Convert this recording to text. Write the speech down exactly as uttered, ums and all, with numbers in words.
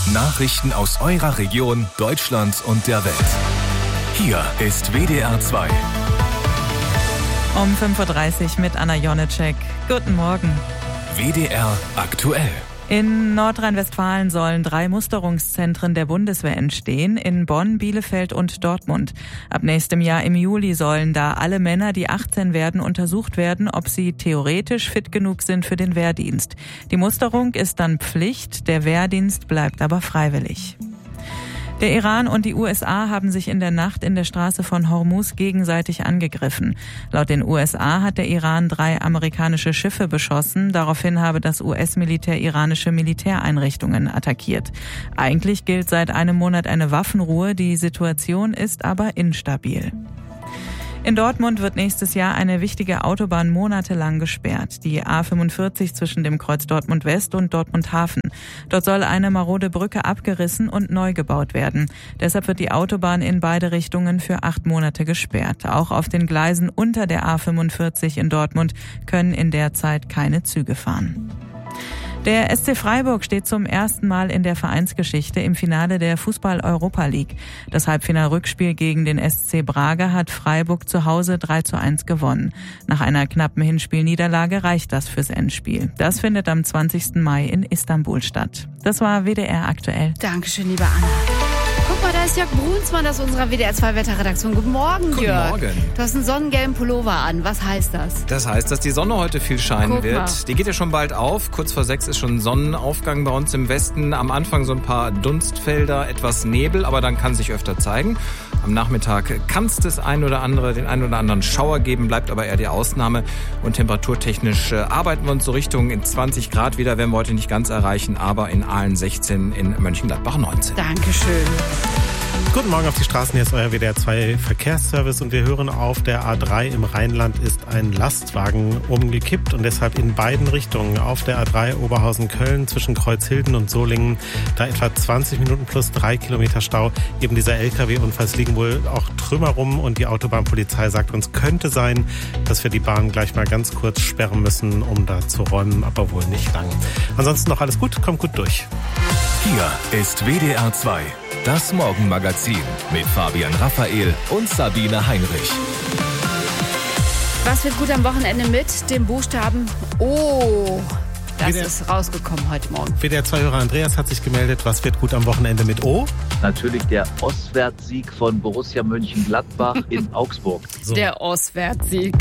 Nachrichten aus eurer Region, Deutschland und der Welt. Hier ist W D R zwei. Um fünf Uhr dreißig mit Anna Jonitschek. Guten Morgen. W D R aktuell. In Nordrhein-Westfalen sollen drei Musterungszentren der Bundeswehr entstehen, in Bonn, Bielefeld und Dortmund. Ab nächstem Jahr im Juli sollen da alle Männer, die achtzehn werden, untersucht werden, ob sie theoretisch fit genug sind für den Wehrdienst. Die Musterung ist dann Pflicht, der Wehrdienst bleibt aber freiwillig. Der Iran und die U S A haben sich in der Nacht in der Straße von Hormuz gegenseitig angegriffen. Laut den U S A hat der Iran drei amerikanische Schiffe beschossen. Daraufhin habe das U S-Militär iranische Militäreinrichtungen attackiert. Eigentlich gilt seit einem Monat eine Waffenruhe. Die Situation ist aber instabil. In Dortmund wird nächstes Jahr eine wichtige Autobahn monatelang gesperrt. Die A fünfundvierzig zwischen dem Kreuz Dortmund West und Dortmund Hafen. Dort soll eine marode Brücke abgerissen und neu gebaut werden. Deshalb wird die Autobahn in beide Richtungen für acht Monate gesperrt. Auch auf den Gleisen unter der A fünfundvierzig in Dortmund können in der Zeit keine Züge fahren. Der S C Freiburg steht zum ersten Mal in der Vereinsgeschichte im Finale der Fußball-Europa League. Das Halbfinal-Rückspiel gegen den S C Braga hat Freiburg zu Hause drei zu eins gewonnen. Nach einer knappen Hinspielniederlage reicht das fürs Endspiel. Das findet am zwanzigsten Mai in Istanbul statt. Das war W D R aktuell. Dankeschön, liebe Anna. Guck mal, da ist Jörg Brunsmann aus unserer W D R zwei Wetterredaktion. Guten Morgen, Guten Jörg. Morgen. Du hast einen sonnengelben Pullover an. Was heißt das? Das heißt, dass die Sonne heute viel scheinen Guck wird. mal. Die geht ja schon bald auf. Kurz vor sechs ist schon Sonnenaufgang bei uns im Westen. Am Anfang so ein paar Dunstfelder, etwas Nebel, aber dann kann sich öfter zeigen. Am Nachmittag kann es das ein oder andere, den einen oder anderen Schauer geben, bleibt aber eher die Ausnahme. Und temperaturtechnisch äh, arbeiten wir uns so Richtung zwanzig Grad wieder, werden wir heute nicht ganz erreichen, aber in Aalen sechzehn, in Mönchengladbach neunzehn. Dankeschön. Guten Morgen auf die Straßen, hier ist euer W D R zwei Verkehrsservice und wir hören, auf der A drei im Rheinland ist ein Lastwagen umgekippt und deshalb in beiden Richtungen auf der A drei Oberhausen-Köln zwischen Kreuzhilden und Solingen da etwa zwanzig Minuten plus drei Kilometer Stau. Eben dieser L K W-Unfall, es liegen wohl auch Trümmer rum und die Autobahnpolizei sagt uns, könnte sein, dass wir die Bahn gleich mal ganz kurz sperren müssen, um da zu räumen, aber wohl nicht lang. Ansonsten noch alles gut, kommt gut durch. Hier ist W D R zwei. Das Morgenmagazin mit Fabian Raphael und Sabine Heinrich. Was wird gut am Wochenende mit dem Buchstaben O? Das W D R ist rausgekommen heute Morgen. W D R zwei-Hörer Andreas hat sich gemeldet, was wird gut am Wochenende mit O? Natürlich der Ostwärtssieg von Borussia Mönchengladbach in Augsburg. So. Der Ostwärtssieg.